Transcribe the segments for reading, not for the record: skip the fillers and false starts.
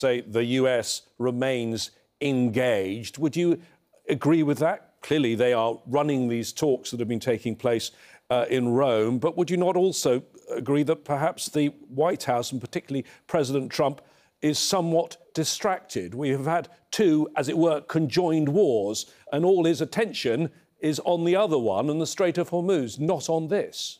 say the US remains engaged. Would you agree with that? Clearly, they are running these talks that have been taking place in Rome. But would you not also agree that perhaps the White House, and particularly President Trump, is somewhat distracted? We have had two, as it were, conjoined wars, and all his attention is on the other one and the Strait of Hormuz, not on this.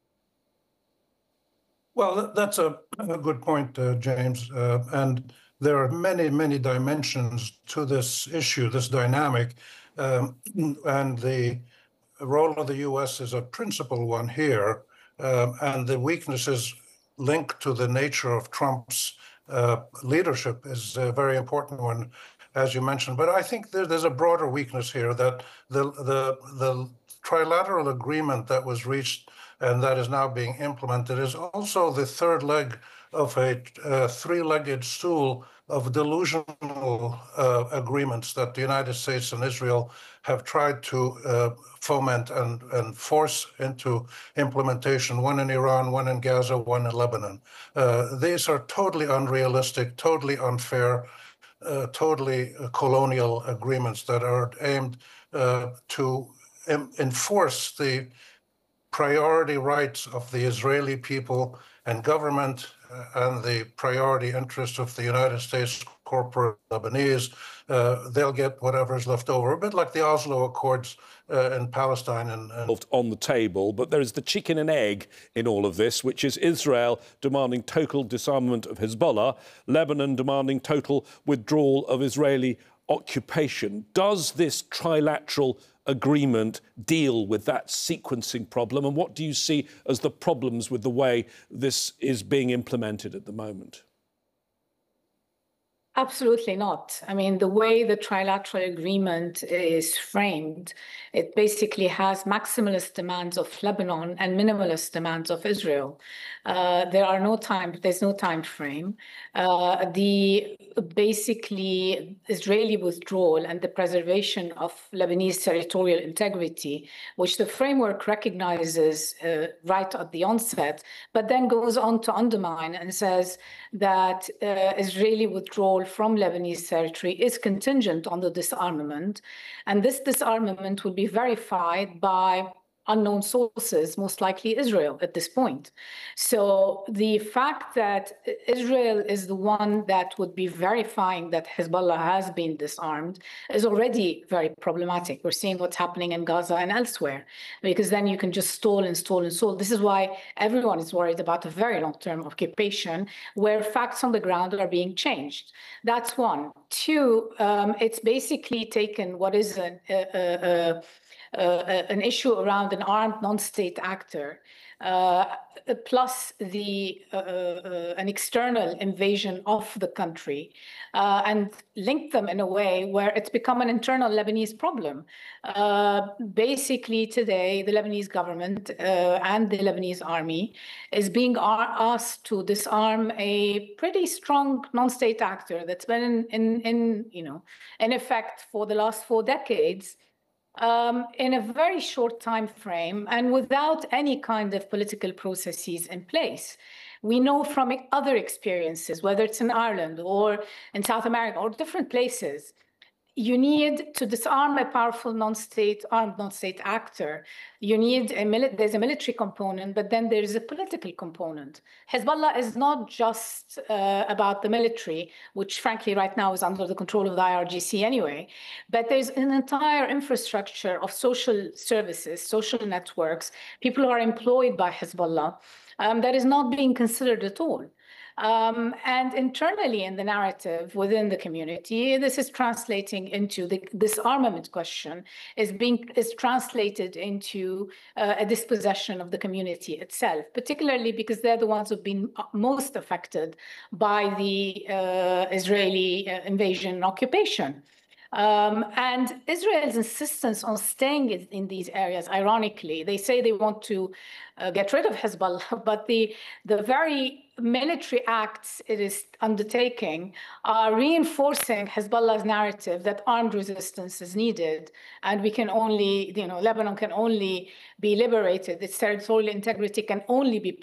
Well, that's a good point, James. And there are many, many dimensions to this issue, this dynamic. And the role of the U.S. is a principal one here. And the weaknesses linked to the nature of Trump's leadership is a very important one, as you mentioned. But I think there's a broader weakness here, that the trilateral agreement that was reached and that is now being implemented is also the third leg of a three-legged stool of delusional agreements that the United States and Israel have tried to foment and force into implementation, one in Iran, one in Gaza, one in Lebanon. These are totally unrealistic, totally unfair, totally colonial agreements that are aimed to enforce the priority rights of the Israeli people and government and the priority interests of the United States corporate Lebanese. They'll get whatever's left over, a bit like the Oslo Accords in Palestine. And on the table, but there is the chicken and egg in all of this, which is Israel demanding total disarmament of Hezbollah, Lebanon demanding total withdrawal of Israeli occupation. Does this trilateral agreement deal with that sequencing problem? And what do you see as the problems with the way this is being implemented at the moment? Absolutely not. I mean, the way the trilateral agreement is framed, it basically has maximalist demands of Lebanon and minimalist demands of Israel. There's no time frame. The basically Israeli withdrawal and the preservation of Lebanese territorial integrity, which the framework recognizes right at the onset, but then goes on to undermine and says that Israeli withdrawal from Lebanese territory is contingent on the disarmament, and this disarmament will be verified by unknown sources, most likely Israel at this point. So the fact that Israel is the one that would be verifying that Hezbollah has been disarmed is already very problematic. We're seeing what's happening in Gaza and elsewhere, because then you can just stall and stall and stall. This is why everyone is worried about a very long-term occupation where facts on the ground are being changed. That's one. Two, it's basically taken what is an issue around an armed non-state actor, plus an external invasion of the country, and link them in a way where it's become an internal Lebanese problem. Basically, today, the Lebanese government and the Lebanese army is being asked to disarm a pretty strong non-state actor that's been in effect for the last 4 decades. In a very short time frame and without any kind of political processes in place. We know from other experiences, whether it's in Ireland or in South America or different places, you need to disarm a powerful armed non-state actor. You need there's a military component, but then there's a political component. Hezbollah is not just about the military, which frankly right now is under the control of the IRGC anyway, but there's an entire infrastructure of social services, social networks, people who are employed by Hezbollah that is not being considered at all. And internally in the narrative within the community, this is translating into the disarmament question is translated into a dispossession of the community itself, particularly because they're the ones who've been most affected by the Israeli invasion and occupation. And Israel's insistence on staying in these areas, ironically, they say they want to get rid of Hezbollah, but the very military acts it is undertaking are reinforcing Hezbollah's narrative that armed resistance is needed, and we can only, Lebanon can only be liberated, its territorial integrity can only be